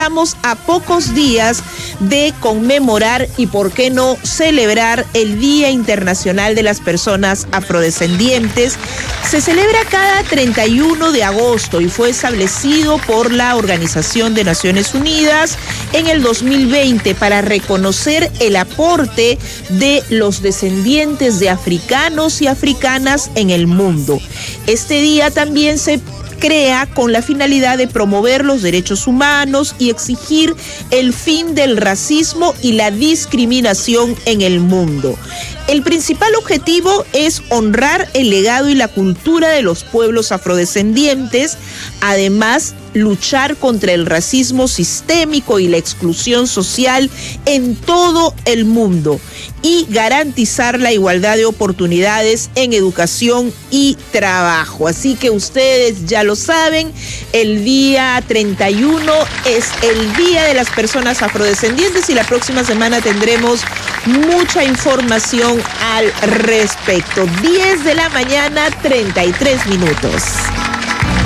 Estamos a pocos días de conmemorar y, por qué no, celebrar el Día Internacional de las Personas Afrodescendientes. Se celebra cada 31 de agosto y fue establecido por la Organización de Naciones Unidas en el 2020 para reconocer el aporte de los descendientes de africanos y africanas en el mundo. Este día también se crea con la finalidad de promover los derechos humanos y exigir el fin del racismo y la discriminación en el mundo. El principal objetivo es honrar el legado y la cultura de los pueblos afrodescendientes, además luchar contra el racismo sistémico y la exclusión social en todo el mundo y garantizar la igualdad de oportunidades en educación y trabajo. Así que ustedes ya lo saben, el día 31 es el Día de las Personas Afrodescendientes y la próxima semana tendremos mucha información al respecto. 10 de la mañana, 33 minutos.